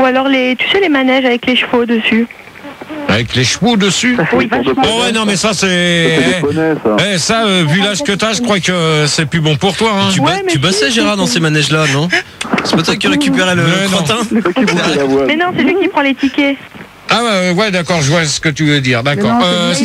Ou alors tu sais les manèges avec les chevaux dessus. Avec les chevaux dessus? Oui. Oh ouais, non mais ça c'est... ça, vu l'âge que t'as, je crois que c'est plus bon pour toi. Hein. Tu bossais Gérard dans ces manèges-là, non? C'est pas toi qui récupérais le crottin? Mais non, c'est lui qui prend les tickets. Ah ouais, d'accord, je vois ce que tu veux dire, d'accord.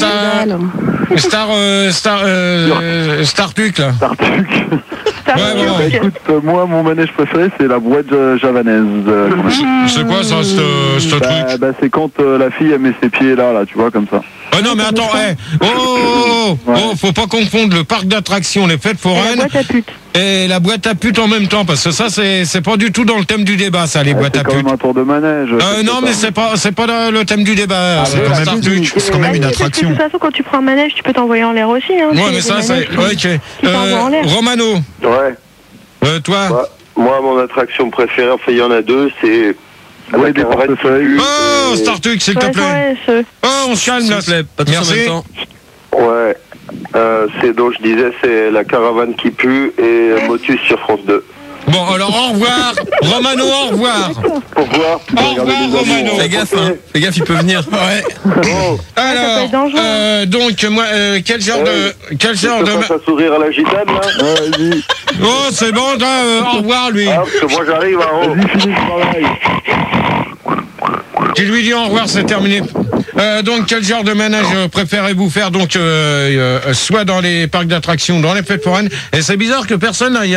Startuc là. Ouais, écoute, moi mon manège préféré c'est la boîte javanaise. C'est quoi ça, ce truc? C'est quand la fille elle met ses pieds là, tu vois, comme ça. Oh non mais attends, faut pas confondre le parc d'attractions, les fêtes foraines et la boîte à putes en même temps, parce que ça c'est pas du tout dans le thème du débat, ça, les boîtes à putes. C'est quand même un tour de manège. Non mais c'est pas dans le thème du débat. C'est quand même une attraction. De toute façon, quand tu prends un manège, tu peux t'envoyer en l'air aussi. Hein, ouais mais ça c'est... Ok. Romano. Ouais. Toi? Moi, mon attraction préférée, enfin il y en a deux, c'est... Ouais, des portefeuilles. Oh, Startuc, s'il te plaît. Oh, on se calme là. Merci. Ouais. C'est donc je disais, c'est la caravane qui pue et Motus sur France 2. Bon, alors au revoir. Romano, au revoir. Au revoir. Au revoir, Romano. Fais gaffe, il peut venir. Ouais. Bon. Alors, donc moi, quel genre de un sourire à la gitane là. Vas-y. Oh, c'est bon, au revoir lui. Parce que moi j'arrive en haut. Vas-y, finis le travail. Tu lui dis au revoir, c'est terminé. Donc, quel genre de manège préférez-vous faire? Donc, soit dans les parcs d'attractions, dans les fêtes foraines. Et c'est bizarre que personne a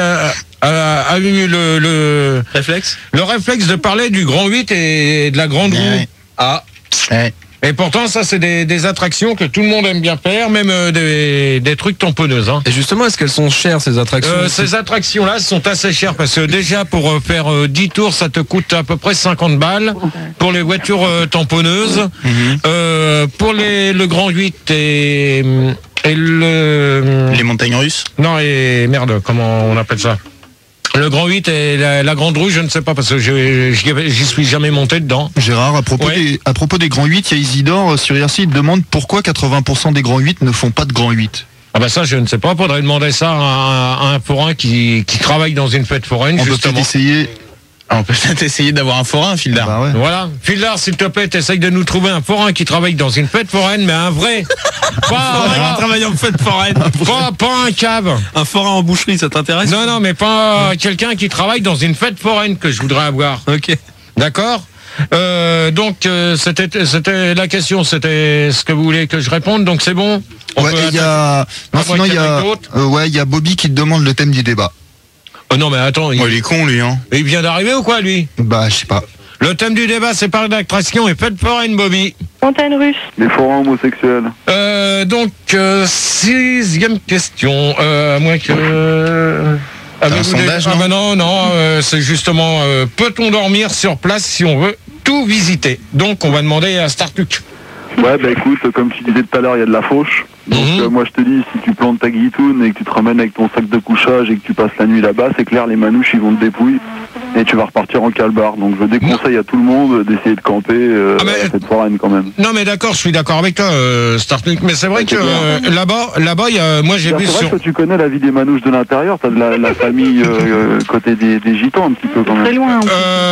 eu le réflexe de parler du Grand 8 et de la Grande Roue. Ah. Ouais. Et pourtant, ça, c'est des attractions que tout le monde aime bien faire, même des trucs tamponneuses. Hein. Et justement, est-ce qu'elles sont chères, ces attractions? Ces attractions-là sont assez chères, parce que déjà, pour faire 10 tours, ça te coûte à peu près 50 balles pour les voitures tamponneuses. Pour le Grand 8 et les montagnes russes? Non, et merde, comment on appelle ça? Le Grand 8 et la Grande Roue, je ne sais pas, parce que j'y suis jamais monté dedans. Gérard, à propos des Grands 8, il y a Isidore sur IRC, il demande pourquoi 80% des Grands 8 ne font pas de Grand 8. Ah bah ça, je ne sais pas, faudrait demander ça à un forain qui travaille dans une fête foraine, justement. On peut peut-être essayer d'avoir un forain, Fildar. Bah ouais. Voilà. Fildar, s'il te plaît, t'essayes de nous trouver un forain qui travaille dans une fête foraine, mais un vrai. Pas travailler en fête foraine. Pas un cave. Un forain en boucherie, ça t'intéresse? Non, mais pas quelqu'un qui travaille dans une fête foraine que je voudrais avoir. Ok. D'accord? Donc, c'était la question, c'était ce que vous voulez que je réponde, donc c'est bon? Il y a Bobby qui te demande le thème du débat. Oh non mais attends, il est con lui, hein. Il vient d'arriver ou quoi lui? Bah je sais pas. Le thème du débat c'est parc d'attraction et fête foraine, Bobby. Montagne russe. Les forains homosexuels. Donc 6e question, à moins que... un sondage, non? Non, c'est justement peut-on dormir sur place si on veut tout visiter? Donc on va demander à Startuc. Ouais, bah écoute, comme tu disais tout à l'heure, il y a de la fauche. Donc moi je te dis, si tu plantes ta guitoune et que tu te ramènes avec ton sac de couchage et que tu passes la nuit là-bas, c'est clair, les manouches ils vont te dépouiller et tu vas repartir en calbar. Donc je déconseille à tout le monde d'essayer de camper à cette foraine quand même. Non mais d'accord, je suis d'accord avec toi, Startuc, mais c'est vrai que là-bas, moi j'ai vu sur... C'est vrai que tu connais la vie des manouches de l'intérieur, t'as de la famille côté des gitans un petit peu quand même. Très loin.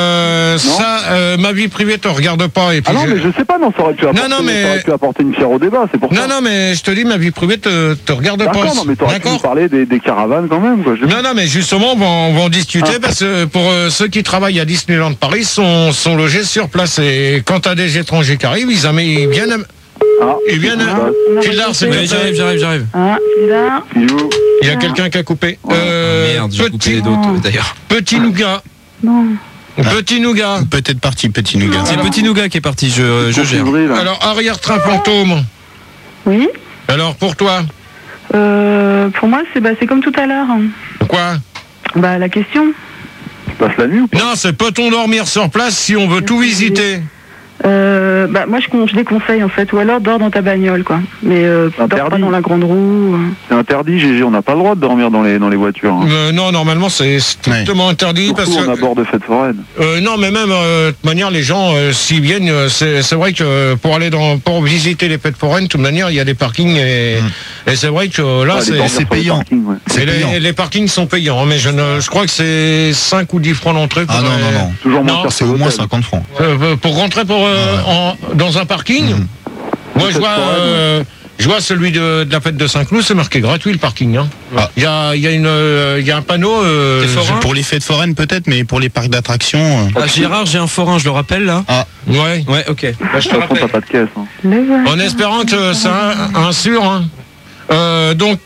Ma vie privée te regarde pas. Et puis mais je sais pas, ça aurait pu apporter une pierre au débat, c'est pour ça. Non mais je te dis, ma vie privée te regarde pas. D'accord, mais t'aurais pu nous parler des caravanes quand même, quoi. Non, mais justement, on va en discuter parce que pour ceux qui travaillent à Disneyland Paris sont logés sur place et quand t'as des étrangers qui arrivent, ils viennent. Fildar, c'est j'arrive. Fildar. Il y a quelqu'un qui a coupé. Merde, j'ai coupé les d'autres d'ailleurs. Petit Nougat. Non. Petit Nougat. Peut-être parti, Petit Nougat. C'est Petit Nougat qui est parti, je gère. Alors, arrière-train fantôme. Oui. Alors, pour toi? Pour moi, c'est comme tout à l'heure. Quoi? La question. Tu passes la nuit ou pas? Non, c'est peut-on dormir sur place si on veut tout visiter? Moi je déconseille en fait, ou alors dors dans ta bagnole quoi, mais dors pas dans la grande roue. C'est interdit, GG, on n'a pas le droit de dormir dans les voitures. Hein. Non, normalement c'est strictement interdit. Surtout parce que on aborde de fête foraine. Non, mais même de toute manière les gens s'ils viennent, c'est vrai que pour visiter les fêtes foraines, de toute manière il y a des parkings et Et c'est vrai que là, c'est payant. Les parkings sont payants, mais je crois que c'est 5 ou 10 francs d'entrée. Ah non. Toujours moins cher, c'est au moins 50 francs. Pour rentrer dans un parking, moi je vois celui de la fête de Saint-Cloud, c'est marqué gratuit le parking. Hein. Il y a un panneau. Pour les fêtes foraines peut-être, mais pour les parcs d'attractions. Gérard, j'ai un forain, je le rappelle là. Ouais, ok. Bah, je te rappelle. T'as pas de caisse. Hein. En espérant que ça un sûr. Hein. Donc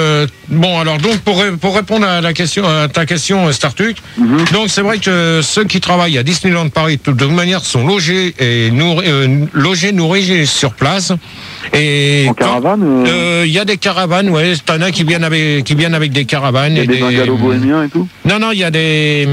pour répondre à ta question Startuc, donc c'est vrai que ceux qui travaillent à Disneyland Paris de toute manière sont logés et nourris sur place. Et en caravane. Il y a des caravanes, ouais, t'en as qui viennent avec des caravanes. Il y a des bungalows bohémiens et tout. Non, il y a des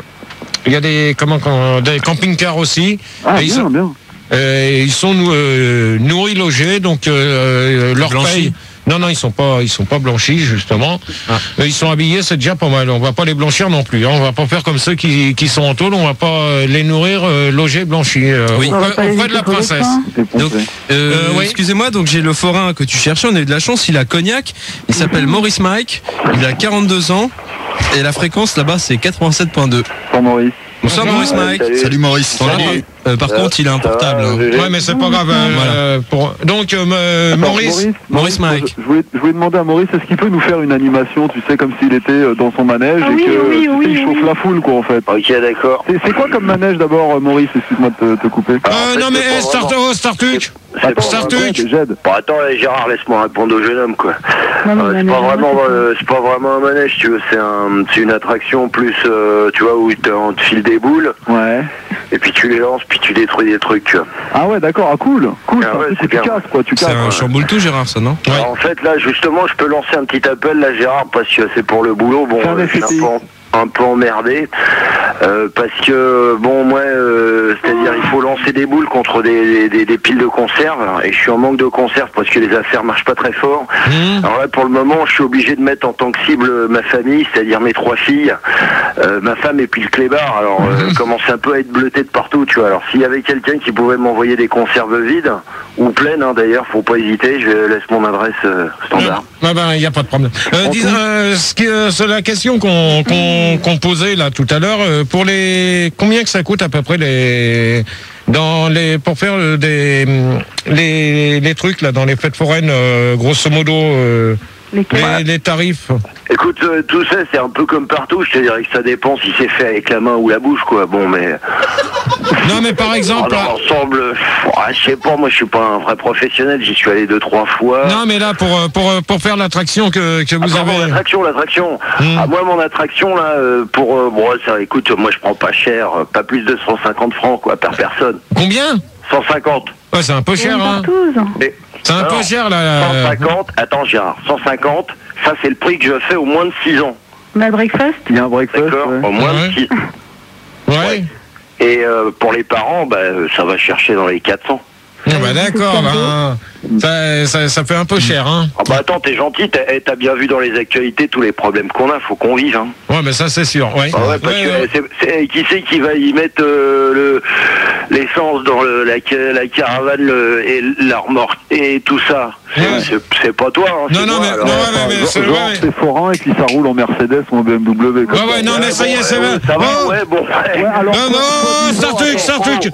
des camping-cars aussi. Ah, bien. Ils sont nourris, logés, donc leur paye. Non, ils sont pas blanchis justement. Ils sont habillés, c'est déjà pas mal. On va pas les blanchir non plus. Hein. On va pas faire comme ceux qui sont en tôle. On va pas les nourrir, loger, blanchis. Auprès de la princesse. Donc, excusez-moi. Donc j'ai le forain que tu cherchais. On a eu de la chance. Il a Cognac. Il s'appelle Maurice Mike. Il a 42 ans et la fréquence là-bas c'est 87.2. Pour Maurice. Bonsoir Maurice Mike. Salut Maurice. Par contre, il a un portable. Ouais, mais c'est pas grave. Donc, Maurice Mike. Je voulais demander à Maurice, est-ce qu'il peut nous faire une animation, tu sais, comme s'il était dans son manège il chauffe la foule, quoi, en fait. Ok, d'accord. C'est quoi comme manège d'abord, Maurice? Excuse-moi de te couper. Non, mais Startuc. J'aide. Bon, attends, Gérard, laisse-moi répondre au jeune homme, quoi. C'est pas vraiment un manège, tu veux. C'est une attraction plus, tu vois, où on te file des boules. Ouais. Et puis tu les lances, puis tu détruis des trucs, tu vois. Ah ouais, d'accord, cool. C'est bien. Tu casses, quoi. C'est un chamboule tout, Gérard, ça, non? Alors, en fait, là, justement, je peux lancer un petit appel, là, Gérard, parce que c'est pour le boulot. Bon, je suis un peu emmerdé. Parce que, bon, moi, c'est-à-dire, il faut lancer des boules contre des piles de conserve. Et je suis en manque de conserve parce que les affaires marchent pas très fort. Alors là, pour le moment, je suis obligé de mettre en tant que cible ma famille, c'est-à-dire mes 3 filles, ma femme et puis le clébard. Alors, commence un peu à être bleuté de partout, tu vois. Alors, s'il y avait quelqu'un qui pouvait m'envoyer des conserves vides, ou pleines, hein, d'ailleurs, faut pas hésiter, je laisse mon adresse standard. Il n'y a pas de problème. C'est la question qu'on posait là tout à l'heure. Pour combien que ça coûte à peu près pour faire les trucs là dans les fêtes foraines, grosso modo, les tarifs? Écoute, tout ça c'est un peu comme partout, je te dirais que ça dépend si c'est fait avec la main ou la bouche, quoi. Bon, mais... Non, mais par exemple... Ensemble, je sais pas, moi je suis pas un vrai professionnel, j'y suis allé 2-3 fois. Non, mais là, pour faire l'attraction que vous avez... L'attraction. Moi, mon attraction, là, écoute, moi je prends pas cher, pas plus de 150 francs, quoi, par personne. Combien? 150. Ouais, c'est un peu cher, hein. C'est un peu cher, là. 150, attends Gérard, 150, ça c'est le prix que je fais au moins de 6 ans. La breakfast? Il y a un breakfast, au moins de 6 ans. Ouais. Et pour les parents, ça va chercher dans les 400. D'accord, ça fait un peu cher, hein. Attends, t'es gentil, t'as bien vu dans les actualités tous les problèmes qu'on a, faut qu'on vive, hein. Ouais, mais ça c'est sûr, ouais. Qui c'est qui va y mettre l'essence dans la caravane et la remorque et tout ça? C'est pas toi, hein. C'est forain et puis ça roule en Mercedes ou en BMW. Non, mais ça y est, c'est vrai. Ça va, ouais, bon. Non, Startuc.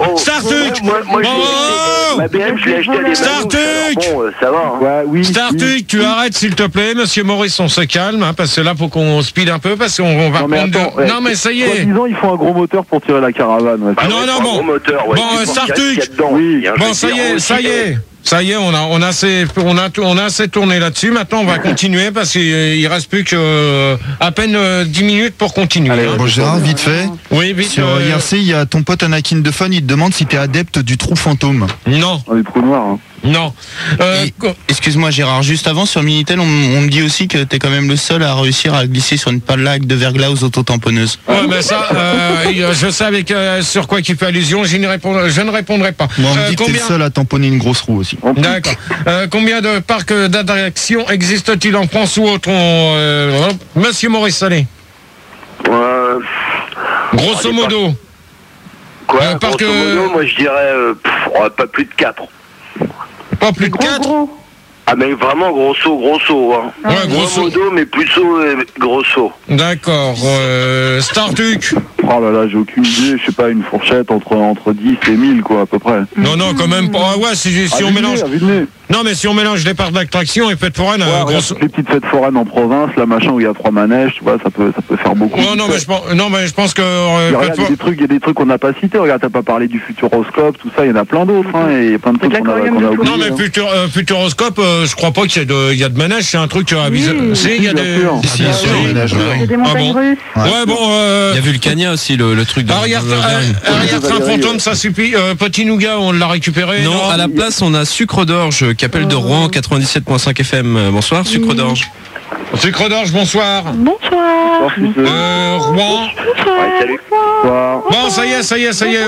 Ma BM, je l'ai acheté à des Startuc. Bon, ça va. Ouais, oui. Startuc, tu arrêtes s'il te plaît, monsieur Maurice, on se calme, hein, parce que là, faut qu'on speed un peu, parce qu'on va prendre... Non, mais ça y est. Disons, il faut un gros moteur pour tirer la caravane. Bon, Startuc. Bon, ça y est, on a assez tourné là-dessus. Maintenant, on va continuer parce qu'il reste plus que à peine 10 minutes pour continuer. Allez, bon, Gérard, vite fait. Oui, vite. Sur IRC, il y a ton pote Anakin de Fun, il te demande si t'es adepte du trou fantôme. Non. Du trou noir, hein. Non. Excuse-moi Gérard, juste avant sur Minitel, on me dit aussi que t'es quand même le seul à réussir à glisser sur une plaque de verglas aux autotamponneuses. Ouais, mais ça, je sais avec sur quoi il fait allusion, je ne répondrai pas. Moi, on me dit que t'es le seul à tamponner une grosse roue aussi. D'accord. Combien de parcs d'attractions existe-t-il en France ou autre? Monsieur Maurice Salé. Grosso modo. Quoi, grosso modo, moi je dirais pas plus de 4. Pas plus de 4? Ah mais vraiment grosso, hein. Ouais, grosso modo, mais plutôt grosso. D'accord. Startuc. Oh là là, j'ai aucune idée, je sais pas, une fourchette entre 10 et 1000 quoi à peu près. Non, quand même pas. Ah ouais, si on mélange. Non, mais si on mélange les parcs d'attraction et fêtes foraines, grosso... Les petites fêtes foraines en province, la machin où il y a 3 manèges, tu vois, ça peut faire beaucoup. Non, mais je pense que... il y a des trucs qu'on n'a pas cités, regarde, t'as pas parlé du Futuroscope, tout ça, il y en a plein d'autres, hein, et il y a plein de trucs qu'on a oubliés. Non, mais Futuroscope, je crois pas qu'il y a de manèges, c'est un truc à aviser. Si, il y a des... Si, des montagnes russes. Ouais, bon... Il y a Vulcania aussi, le truc de... Arrière-train fantôme, ça suffit. Petit Nougat, on l'a récupéré. Non, à la place, on a Sucre d'Orge qui appelle de Rouen, 97.5 FM. Bonsoir, Sucre d'Orge. Sucre d'Orge, bonsoir. Bonsoir. Rouen. Ouais, salut. Bon, ça y est.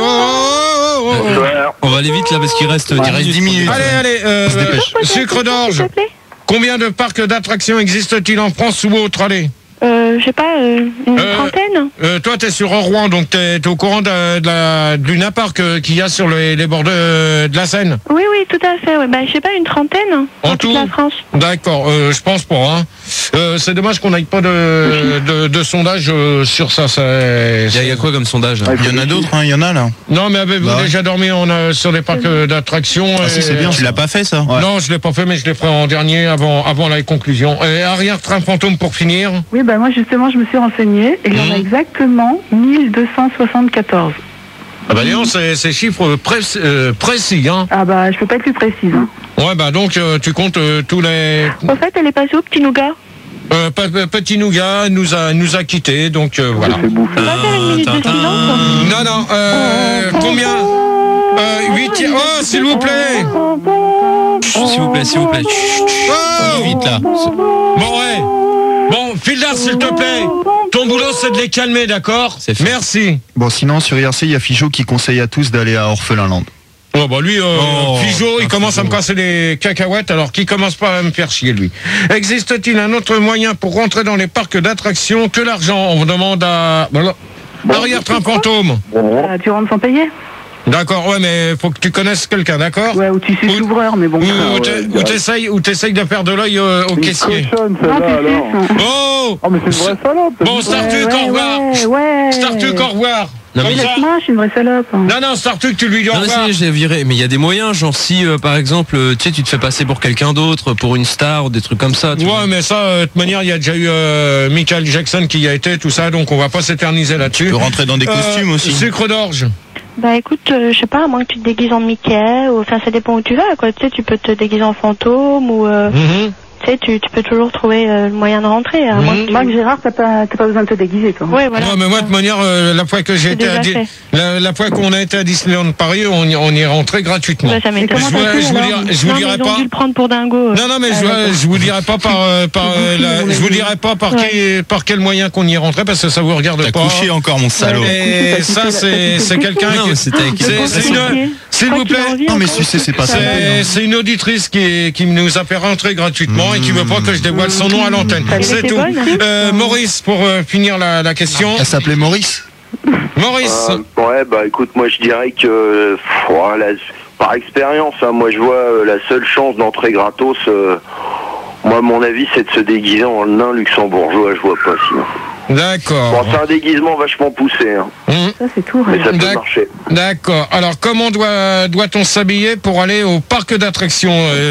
On va aller vite là parce qu'il reste 10 minutes. Allez, Sucre d'Orge. Combien de parcs d'attractions existent-ils en France ou autre? Allez. Je sais pas, une trentaine. Toi, t'es sur Rouen, donc t'es au courant du Luna Park qu'il y a sur les bords de la Seine. Oui, tout à fait. Ouais. Bah, je sais pas, une trentaine en toute la France. D'accord, je pense pas. Hein. C'est dommage qu'on n'aille pas de sondage sur ça. Il y a quoi comme sondage? Il y en a d'autres, il y en a là. Non, mais avez-vous déjà dormi sur les parcs d'attractions? Si, c'est bien. Tu l'as pas fait ça? Non, je l'ai pas fait, mais je l'ai fait en dernier avant la conclusion. Et arrière-train fantôme pour finir. Oui, bah moi justement, je me suis renseignée et il y en a exactement 1274. Ah bah disons, c'est chiffres précis, hein. Ah bah, je peux pas être plus précise. Hein. Ouais, bah donc tu comptes tous les... En fait, elle est passée au Petit Nougat. Petit Nougat nous a quittés, donc voilà. On va faire une minute de silence. Non, combien 8... Oh, s'il vous plaît. S'il vous plaît. Oh, vite là. Bon, ouais. Bon, Fildar, s'il te plaît. Ton boulot, c'est de les calmer, d'accord? Merci. Bon, sinon, sur IRC, il y a Figeaud qui conseille à tous d'aller à Orphelinland. Oh bah lui, Figeaud, il commence à me casser les cacahuètes, alors qu'il commence pas à me faire chier, lui. Existe-t-il un autre moyen pour rentrer dans les parcs d'attractions que l'argent? On vous demande à... Voilà. Arrière-train fantôme. Tu rentres sans payer? D'accord, ouais, mais faut que tu connaisses quelqu'un, d'accord? Ouais, ou tu sais l'ouvreur, mais bon. Ou t'essayes de faire de l'œil au caissier. Oh! Oh, mais c'est une vraie salope. Bon, Startuc, au revoir. Ouais. Startuc, au revoir. Non, mais moi, je suis une vraie salope. Non, Startuc, tu lui dis au revoir. Non, je l'ai viré. Mais il y a des moyens, genre si, par exemple, tu te fais passer pour quelqu'un d'autre, pour une star ou des trucs comme ça. Ouais, mais ça, de toute manière, il y a déjà eu Michael Jackson qui y a été, tout ça, donc on va pas s'éterniser là-dessus. Tu peux rentrer dans des costumes aussi. Sucre d'Orge. Bah écoute, je sais pas, à moins que tu te déguises en Mickey, ou enfin ça dépend où tu vas, quoi. Tu sais, tu peux te déguiser en fantôme, ou tu sais, tu peux toujours trouver le moyen de rentrer. Moi, Gérard, t'as pas besoin de te déguiser, toi. Oui, voilà. Ouais, mais moi, de manière, la fois que j'ai été la fois qu'on a été à Disneyland Paris, on y est rentré gratuitement. Ouais, ça m'étonne. Je vous dirai pas. Ils ont dû le prendre pour dingo. Non, mais je vous dirai pas je vous dirai pas par quel moyen qu'on y est rentré, parce que ça vous regarde pas. T'as couché encore, mon salaud. Et ça, c'est quelqu'un s'il vous plaît. Non, mais c'est pas ça. C'est une auditrice qui nous a fait rentrer gratuitement et qui veut pas que je dévoile son nom à l'antenne. C'est tout. Maurice, pour finir la question. Elle s'appelait Maurice. Maurice. Ouais, bah écoute, moi je dirais que par expérience, hein, moi je vois la seule chance d'entrer gratos. Moi, mon avis, c'est de se déguiser en nain luxembourgeois. Je vois pas sinon. D'accord. Bon, c'est un déguisement vachement poussé. Hein. Ça, c'est tout. Mais ça peut marcher. D'accord. Alors, comment doit-on s'habiller pour aller au parc d'attractions?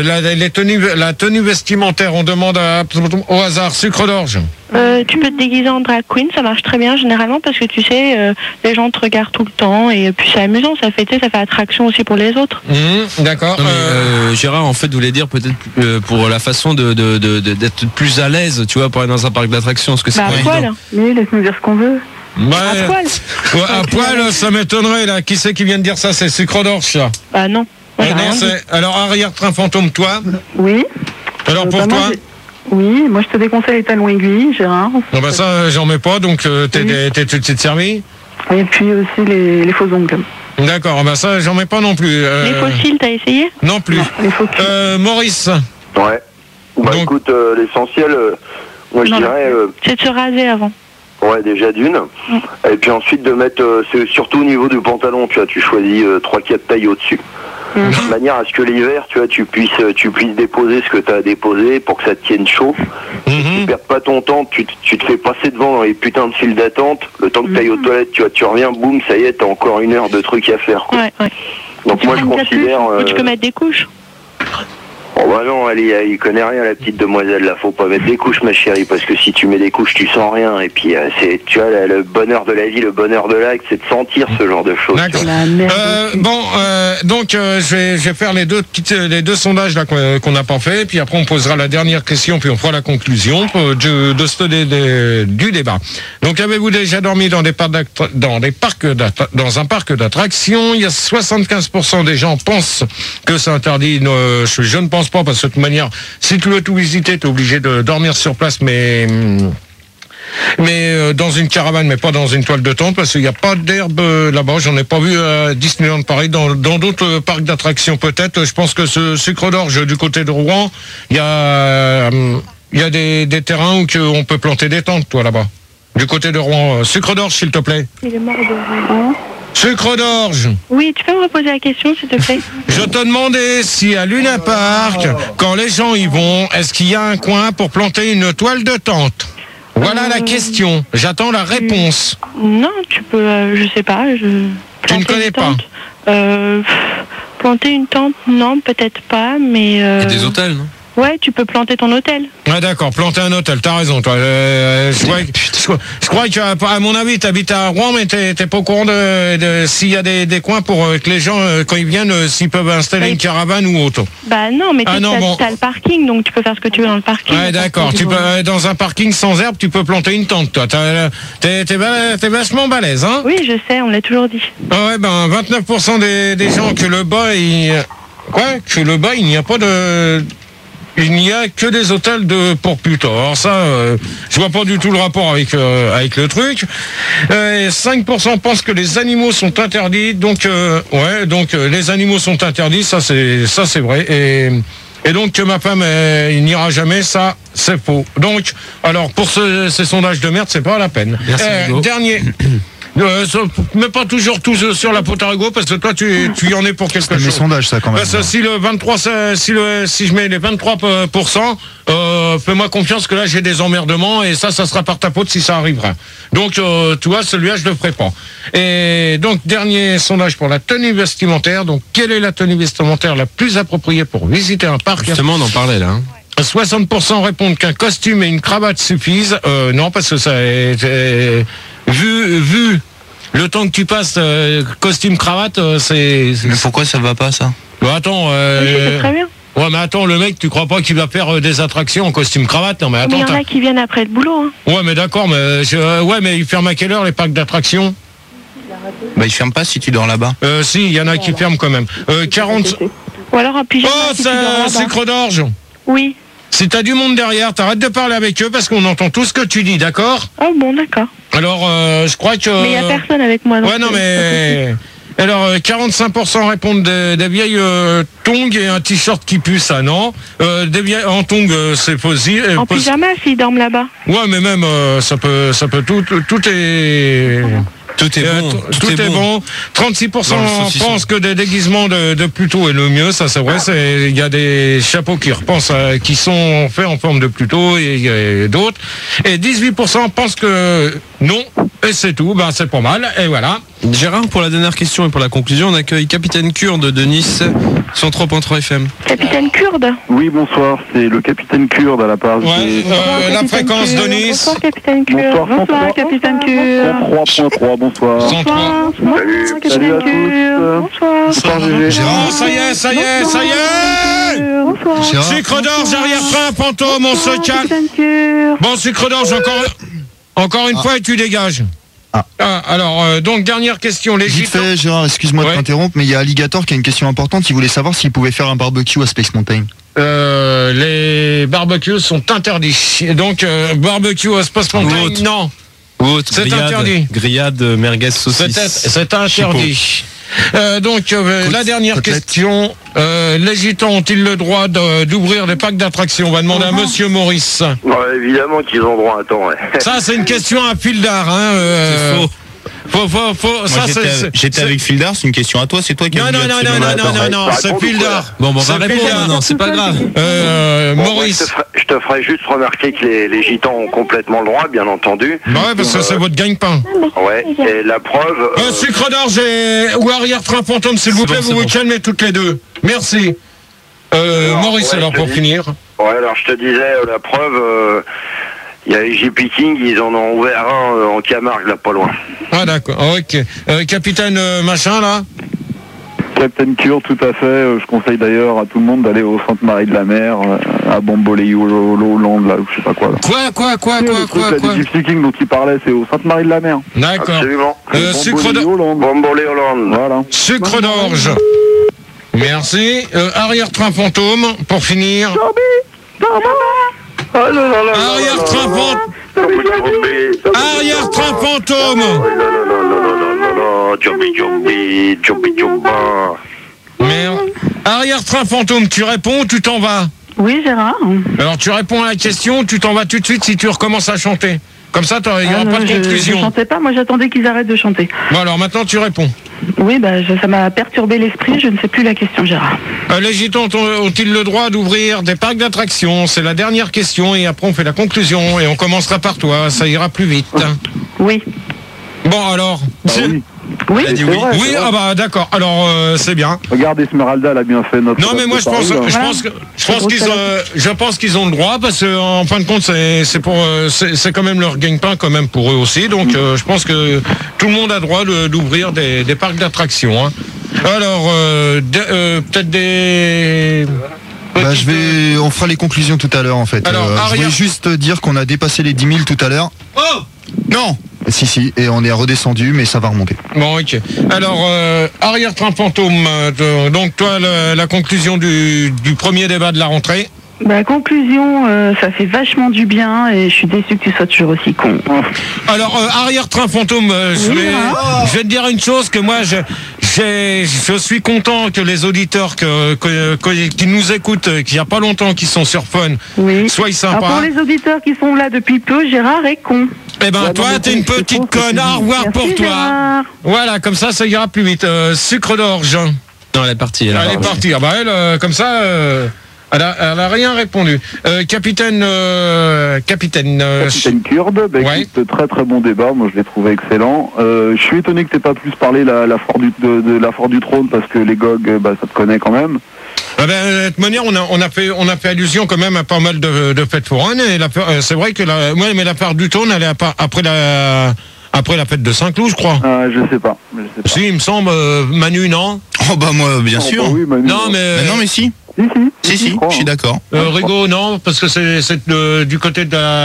La tenue vestimentaire, on demande au hasard. Sucre d'Orge. Tu peux te déguiser en drag queen, ça marche très bien généralement parce que tu sais, les gens te regardent tout le temps et puis c'est amusant, ça fait attraction aussi pour les autres. D'accord. Gérard, en fait, voulait dire peut-être pour la façon d'être plus à l'aise, tu vois, pour aller dans un parc d'attractions, parce que c'est à poil. Mais laisse-nous dire ce qu'on veut. À poil. À poil, ça m'étonnerait là. Qui c'est qui vient de dire ça? C'est Sucre d'Orge, ça. Bah non. Alors arrière-train fantôme, toi. Oui. Alors pour toi. Oui, moi je te déconseille les talons aiguilles, Gérard. Non, bah ça, j'en mets pas, donc t'es tout de suite servi. Et puis aussi les faux ongles. D'accord, bah ça, j'en mets pas non plus. Les fossiles, t'as essayé? Non plus. Non, Maurice. Ouais. Bah donc, écoute, l'essentiel, moi je dirais... c'est de se raser avant. Ouais, déjà d'une. Et puis ensuite de mettre, c'est surtout au niveau du pantalon, tu vois, tu choisis 3-4 tailles au-dessus. de manière à ce que l'hiver, tu vois, tu puisses déposer ce que tu as à déposer pour que ça te tienne chaud. Tu perds pas ton temps, tu te fais passer devant dans les putains de files d'attente, le temps que tu ailles aux toilettes, tu reviens, boum, ça y est, t'as encore 1 heure de trucs à faire, quoi. Ouais. Donc moi je considère... Tu peux mettre des couches. Oh bah non, il connaît rien, la petite demoiselle, là, faut pas mettre des couches, ma chérie, parce que si tu mets des couches, tu sens rien, et puis c'est, tu vois, le bonheur de la vie, le bonheur de l'acte, c'est de sentir ce genre de choses. D'accord. Donc je vais faire les deux sondages là qu'on n'a pas fait, puis après on posera la dernière question, puis on fera la conclusion du débat. Donc avez-vous déjà dormi dans un parc d'attractions? Il y a 75% des gens pensent que c'est interdit. Je ne pense pas, parce que de toute manière, si tu veux tout visiter, tu es obligé de dormir sur place, mais dans une caravane, mais pas dans une toile de tente, parce qu'il n'y a pas d'herbe là-bas. J'en ai pas vu à Disneyland Paris. Dans d'autres parcs d'attractions peut-être. Je pense que ce Sucre d'Orge du côté de Rouen, il y a des terrains où on peut planter des tentes, toi, là-bas. Du côté de Rouen. Sucre d'Orge, s'il te plaît. Il est mort de Rouen. Sucre d'Orge. Oui, tu peux me reposer la question, s'il te plaît? Je te demandais si à Luna Park, quand les gens y vont, est-ce qu'il y a un coin pour planter une toile de tente? Voilà la question. J'attends la réponse. Non, tu peux, je sais pas. Tu ne connais pas? Planter une tente, non, peut-être pas, mais... Il y a des hôtels, non? Ouais, tu peux planter ton hôtel. Ah d'accord, planter un hôtel, t'as raison toi. Je crois que, à mon avis, t'habites à Rouen, mais t'es pas au courant de s'il y a des coins pour que les gens, quand ils viennent, s'ils peuvent installer une caravane ou auto. Bah non, mais t'as le parking, donc tu peux faire ce que tu veux dans le parking. Ouais d'accord, tu peux, dans un parking sans herbe, tu peux planter une tente, toi. T'es vachement balèze, hein? Oui, je sais, on l'a toujours dit. Ah ouais, 29% des gens que le bas, il n'y a pas de... Il n'y a que des hôtels pour plus tard. Alors ça, je vois pas du tout le rapport avec le truc. 5% pensent que les animaux sont interdits. Donc les animaux sont interdits. Ça c'est vrai. Et donc que ma femme il n'ira jamais, ça c'est faux. Donc alors pour ces sondages de merde, c'est pas la peine. Dernier. Mais pas toujours tous sur la pote à rigo, parce que toi tu y en es pour quelque chose. C'est mes sondages, ça, quand même. Parce que si je mets les 23%, fais-moi confiance que là j'ai des emmerdements, et ça sera par ta faute si ça arrivera. Donc tu vois, celui-là je le ferai pas. Et donc dernier sondage pour la tenue vestimentaire. Donc quelle est la tenue vestimentaire la plus appropriée pour visiter un parc? Justement, on en parlait là. 60% répondent qu'un costume et une cravate suffisent. Non, parce que ça vu le temps que tu passes costume cravate, c'est. Mais pourquoi ça va pas, ça? Attends. C'est très bien. Ouais, mais attends, le mec, tu crois pas qu'il va faire des attractions en costume cravate? Non, mais attends. Mais il y en a qui viennent après le boulot. Hein. Ouais, mais d'accord, mais mais ils ferment à quelle heure les parcs d'attractions? Bah ils ferment pas si tu dors là-bas. Si, il y en a qui ferment quand même. 40. Ou alors un pyjama. Oh, si c'est Sucre d'Orge. Oui. Si t'as du monde derrière, t'arrêtes de parler avec eux parce qu'on entend tout ce que tu dis, d'accord? Oh bon, d'accord. Alors, je crois que... Mais il n'y a personne avec moi. Donc ouais, non, mais... Alors, 45% répondent des vieilles tongs et un t-shirt qui pue, ça, non. Des vieilles en tongs, c'est possible. En pyjama, s'ils dorment là-bas. Ouais, mais même, ça peut tout est... Tout est bon. Tout est bon. 36% pensent que des déguisements de Pluto est le mieux. Ça, c'est vrai. Il y a des chapeaux qui sont faits en forme de Pluto et d'autres. Et 18% pensent que non. Et c'est tout. Ben, c'est pas mal. Et voilà. Gérard, pour la dernière question et pour la conclusion, on accueille Capitaine Kurde de Nice, 103.3 FM. Capitaine Kurde? Oui, bonsoir, c'est le Capitaine Kurde à la part. Ouais, la fréquence de Nice. Bonsoir, Capitaine Kurde. Bonsoir, Capitaine Kurde. 103.3, bonsoir. 103. Salut à tous. Bonsoir. Oh, ça y est. Bonsoir. Sucre d'Orge, arrière-train, fantôme, on se calme. Bon, Sucre d'Orge, encore une fois, et tu dégages. Alors, donc, dernière question. Vite fait, Gérard, excuse-moi de t'interrompre, mais il y a Alligator qui a une question importante. Il voulait savoir s'il pouvait faire un barbecue à Space Mountain. Les barbecues sont interdits. Donc, barbecue à Space Mountain, non. C'est interdit. Grillade, merguez, saucisse. C'est interdit. La dernière question. Les gitans ont-ils le droit d'ouvrir des parcs d'attractions? On va demander à Monsieur Maurice. Ouais, évidemment qu'ils ont droit à temps. Ouais. Ça, c'est une question à fil d'art. Hein, c'est faux. J'étais avec Fildar, c'est une question à toi, c'est toi qui Non, c'est Fildar. Bon, on va répondre maintenant, c'est pas grave. Maurice. Je te ferai juste remarquer que les gitans ont complètement le droit, bien entendu. Bah ouais, parce que c'est votre gagne-pain. Ouais, et la preuve... Sucre d'orge ou arrière-train fantôme, s'il vous plaît, vous vous calmez toutes les deux. Merci. Maurice, alors pour finir. Ouais, alors je te disais, la preuve... Il y a les JP King, ils en ont ouvert un en Camargue, là, pas loin. Ah, d'accord, ok. Capitaine machin, là Captain Cure, tout à fait. Je conseille d'ailleurs à tout le monde d'aller au Sainte-Marie-de-la-Mer, à Bamboléo-Land, là, ou je sais pas quoi. Là. Quoi Les JP King dont il parlait, c'est au Sainte-Marie-de-la-Mer. D'accord. Absolument. Sucre d'orge. Bamboléo-Land. Voilà. Sucre d'orge. Merci. Arrière-train fantôme, pour finir. Arrière-train fantôme. Merde. Arrière-train fantôme, tu réponds ou tu t'en vas? Oui, Gérard. Alors tu réponds à la question, tu t'en vas tout de suite si tu recommences à chanter. Comme ça, il n'y aura pas de conclusion. Je chantais pas, moi j'attendais qu'ils arrêtent de chanter. Bon alors maintenant tu réponds. Oui, ça m'a perturbé l'esprit, je ne sais plus la question, Gérard. Les gitans ont-ils le droit d'ouvrir des parcs d'attractions? C'est la dernière question et après on fait la conclusion et on commencera par toi, ça ira plus vite. Oui. Bon alors. Oui. Oui, dit oui. Vrai, oui, ah bah d'accord. Alors c'est bien. Regarde, Esmeralda, elle a bien fait notre. Non mais moi je pense qu'ils ont le droit parce que en fin de compte c'est quand même leur gagne-pain quand même pour eux aussi. Donc je pense que tout le monde a droit d'ouvrir des parcs d'attractions. Hein. Alors peut-être des. On fera les conclusions tout à l'heure en fait. Alors, je voulais juste dire qu'on a dépassé les 10 000 tout à l'heure. Oh non. Si, et on est redescendu, mais ça va remonter. Bon, ok. Alors, arrière-train fantôme, donc toi, la conclusion du premier débat de la rentrée. Conclusion, ça fait vachement du bien et je suis déçu que tu sois toujours aussi con. Alors, arrière-train fantôme, je vais te dire une chose, que moi, je suis content que les auditeurs qui nous écoutent, qu'il n'y a pas longtemps, qui sont sur Fun, soient sympas. Alors pour les auditeurs qui sont là depuis peu, Gérard est con. Eh ben, toi, t'es une petite conne. Au revoir pour toi. Gérard. Voilà, comme ça ira plus vite. Sucre d'orge. Non, elle est partie. Elle est partie. Ah bah elle, comme ça... Elle a rien répondu. Capitaine Kurde, écoute, très très bon débat, moi je l'ai trouvé excellent. Je suis étonné que t'aies pas plus parlé de la Foire du Trône parce que les GOG, ça te connaît quand même. De toute manière, on a fait allusion quand même à pas mal de fêtes foraines et c'est vrai que mais la Foire du Trône, elle est après la fête de Saint-Cloud, je crois. Je sais pas. Si, il me semble, Manu, non? Oh bah moi, bien sûr. Bah oui, Manu, non, mais si. Si, je suis d'accord. Rigaud, non, parce que c'est du côté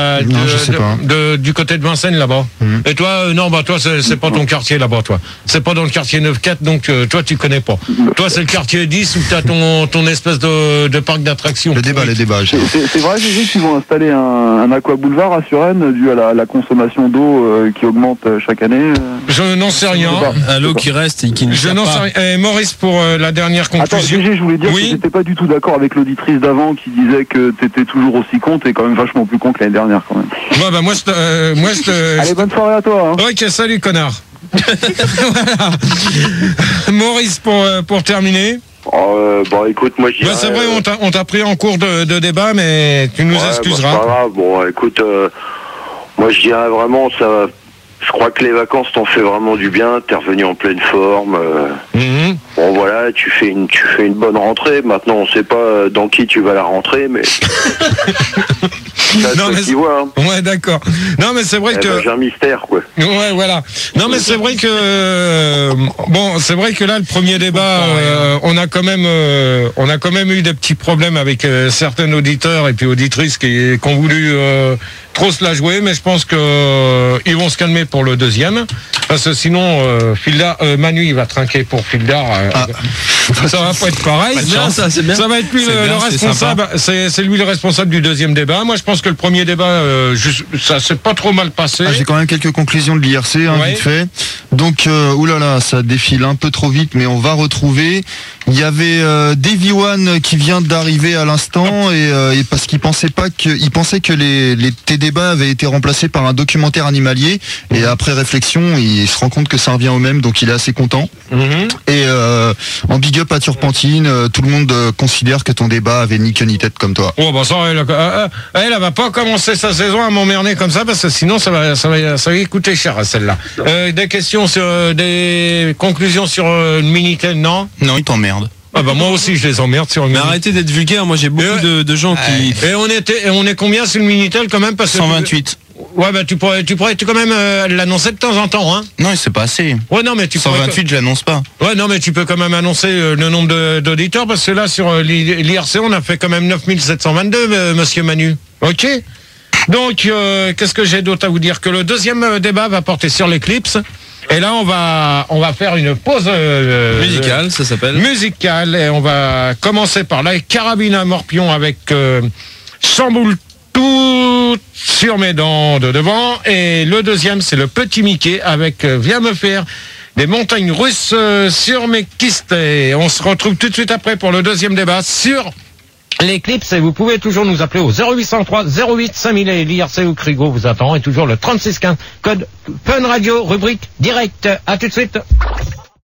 du côté de Vincennes là-bas. Et toi, non, toi c'est pas ton quartier là-bas, toi. C'est pas dans le quartier 9-4, donc toi tu connais pas. Toi c'est le quartier 10 où t'as ton espèce de parc d'attractions. Les débats. C'est vrai, j'ai vu qu'ils vont installer un aqua boulevard à Suresnes dû à la consommation d'eau qui augmente chaque année. Je n'en sais rien. À l'eau qui reste et qui ne sert pas. Je n'en sais rien. Et Maurice, pour la dernière conclusion. Attends, Gégé, je voulais dire que j'étais pas du tout d'accord avec l'auditrice d'avant qui disait que t'étais toujours aussi con, t'es quand même vachement plus con que l'année dernière quand même. Ouais, bah moi Allez, bonne soirée à toi. Hein. Ok, salut connard. Voilà. Maurice, pour terminer. Écoute, moi je dirais... c'est vrai, on t'a pris en cours de débat, mais tu nous excuseras. Pas grave. Bon, écoute, moi je dirais vraiment ça... Je crois que les vacances t'ont fait vraiment du bien, t'es revenu en pleine forme. Bon voilà, tu fais une bonne rentrée. Maintenant on sait pas dans qui tu vas la rentrer, mais... Ouais, d'accord. Non, mais c'est vrai que... J'ai un mystère, quoi. Ouais, voilà. Non, mais c'est vrai que... c'est vrai que là, le premier débat, on a quand même eu des petits problèmes avec certains auditeurs et puis auditrices qui ont voulu trop se la jouer, mais je pense que ils vont se calmer pour le deuxième, parce que sinon, Manu, il va trinquer pour Fildar. Ça va pas être pareil. Ça va être lui le responsable. C'est lui le responsable du deuxième débat. Moi, je pense que le premier débat, ça s'est pas trop mal passé. J'ai quand même quelques conclusions de l'IRC, vite fait. Donc, ça défile un peu trop vite, mais on va retrouver. Il y avait Davy One qui vient d'arriver à l'instant et parce qu'il pensait que tes débats avaient été remplacés par un documentaire animalier et après réflexion il se rend compte que ça revient au même, donc il est assez content. Et en big up à Turpentine, tout le monde considère que ton débat avait ni queue ni tête comme toi. Oh bah ça, elle va pas commencer sa saison à m'emmerder comme ça parce que sinon ça va lui coûter cher à celle-là. Des questions sur des conclusions sur une Minitel, non? Non, il t'emmerde. Ah bah moi aussi je les emmerde sur le Mais arrêtez d'être vulgaire, moi j'ai beaucoup de gens qui... Et on est combien sur le Minitel quand même parce que 128. Ouais bah tu pourrais quand même l'annoncer de temps en temps, hein. Non, c'est pas assez. Ouais non mais tu 128 je l'annonce pas. Ouais non mais tu peux quand même annoncer le nombre d'auditeurs parce que là sur l'IRC on a fait quand même 9722 monsieur Manu. OK. Donc qu'est-ce que j'ai d'autre à vous dire? Que le deuxième débat va porter sur l'éclipse. Et là, on va faire une pause musicale, ça s'appelle. Musicale, et on va commencer par la carabine à morpion avec Chamboule tout sur mes dents de devant. Et le deuxième, c'est le petit Mickey avec Viens me faire des montagnes russes sur mes kystes. Et on se retrouve tout de suite après pour le deuxième débat sur l'éclipse. Et vous pouvez toujours nous appeler au 0803 08 5000 et l'IRC ou Crigo vous attend. Et toujours le 3615 code Fun Radio, rubrique direct. À tout de suite.